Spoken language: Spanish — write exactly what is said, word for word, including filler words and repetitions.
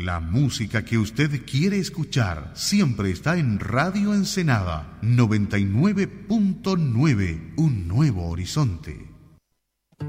La música que usted quiere escuchar siempre está en Radio Ensenada noventa y nueve punto nueve, un nuevo horizonte.